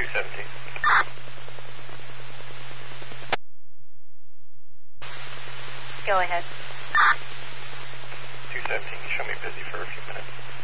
217. Go ahead. 217, you show me busy for a few minutes.